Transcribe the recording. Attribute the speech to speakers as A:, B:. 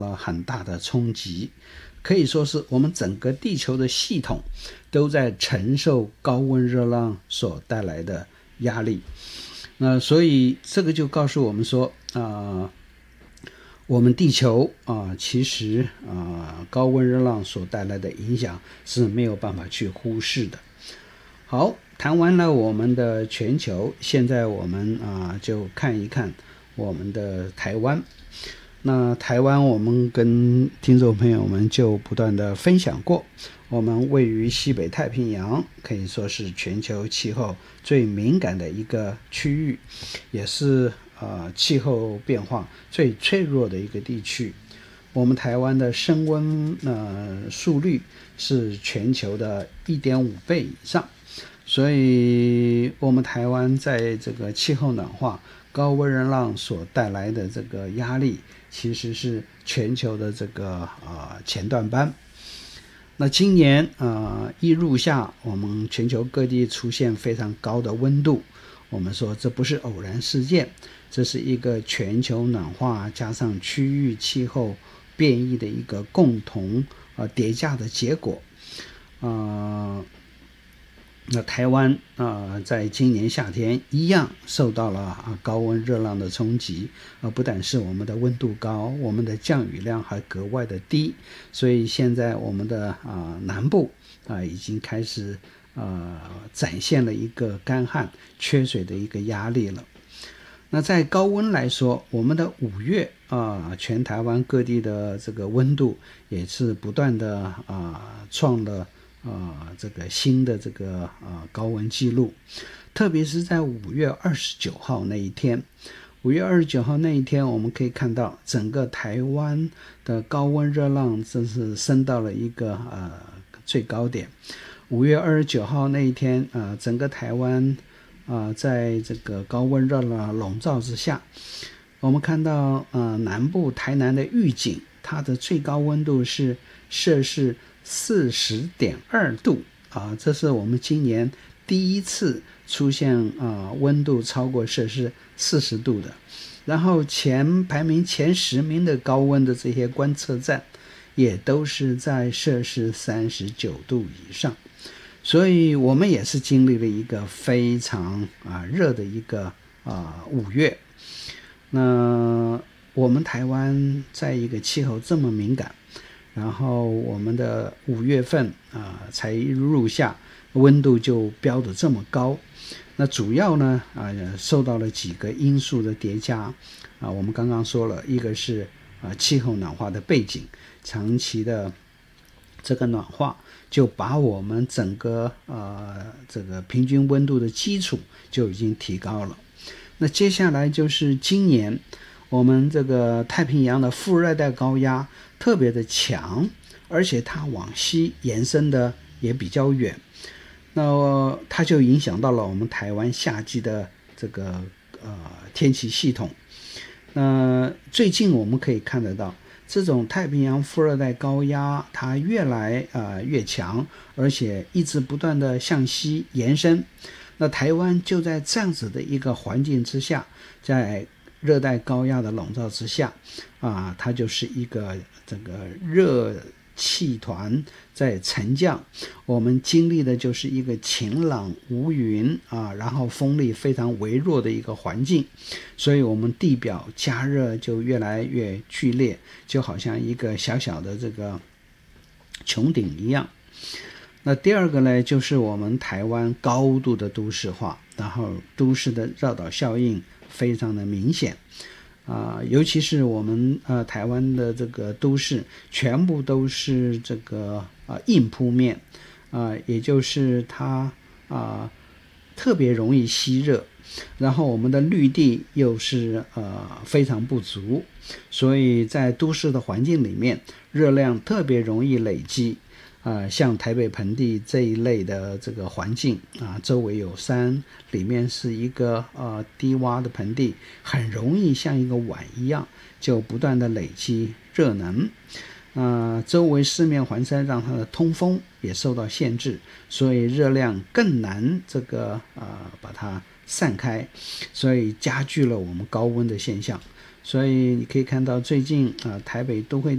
A: 了很大的冲击，可以说是我们整个地球的系统都在承受高温热浪所带来的压力。那所以这个就告诉我们说我们地球其实高温热浪所带来的影响是没有办法去忽视的。好，谈完了我们的全球，现在我们就看一看我们的台湾。那台湾我们跟听众朋友们就不断的分享过，我们位于西北太平洋，可以说是全球气候最敏感的一个区域，也是气候变化最脆弱的一个地区。我们台湾的升温速率是全球的 1.5 倍以上，所以我们台湾在这个气候暖化、高温热浪所带来的这个压力，其实是全球的这个前段班。那今年一入夏，我们全球各地出现非常高的温度，我们说这不是偶然事件，这是一个全球暖化加上区域气候变异的一个共同叠加的结果。那台湾在今年夏天一样受到了高温热浪的冲击，不但是我们的温度高，我们的降雨量还格外的低，所以现在我们的南部已经开始展现了一个干旱缺水的一个压力了。那在高温来说，我们的5月全台湾各地的这个温度也是不断的创了这个新的这个高温记录，特别是在5月29号那一天。5月29号那一天，我们可以看到整个台湾的高温热浪真是升到了一个最高点。5月29号那一天整个台湾在这个高温热浪笼罩之下，我们看到南部台南的玉井，它的最高温度是摄氏40.2 度这是我们今年第一次出现温度超过摄氏40度的。然后排名前10名的高温的这些观测站也都是在摄氏39度以上，所以我们也是经历了一个非常热的一个5月。那我们台湾在一个气候这么敏感，然后我们的5月份才入夏，温度就飙得这么高。那主要呢受到了几个因素的叠加我们刚刚说了，一个是气候暖化的背景，长期的这个暖化就把我们整个这个平均温度的基础就已经提高了。那接下来就是今年我们这个太平洋的副热带高压特别的强，而且它往西延伸的也比较远，那它就影响到了我们台湾夏季的这个天气系统。那最近我们可以看得到，这种太平洋副热带高压它越来越强，而且一直不断的向西延伸。那台湾就在这样子的一个环境之下，在热带高压的笼罩之下它就是一个这个热气团在沉降，我们经历的就是一个晴朗无云然后风力非常微弱的一个环境，所以我们地表加热就越来越剧烈，就好像一个小小的这个穹顶一样。那第二个呢，就是我们台湾高度的都市化，然后都市的绕岛效应非常的明显尤其是我们台湾的这个都市全部都是这个硬铺面也就是它特别容易吸热，然后我们的绿地又是非常不足，所以在都市的环境里面，热量特别容易累积像台北盆地这一类的这个环境周围有山，里面是一个低洼的盆地，很容易像一个碗一样，就不断的累积热能周围四面环山，让它的通风也受到限制，所以热量更难这个把它散开，所以加剧了我们高温的现象。所以你可以看到最近台北都会